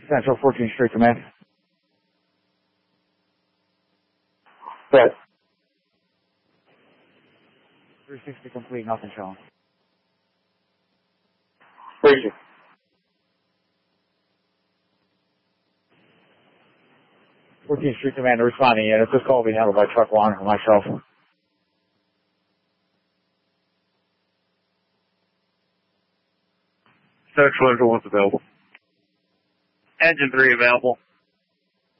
Central 14th Street Command. Yes. 360 complete, nothing showing. Thank you. 14th Street Commander responding unit. This call will be handled by Truck 1 or myself. Central Engine 1's available. Engine 3 available.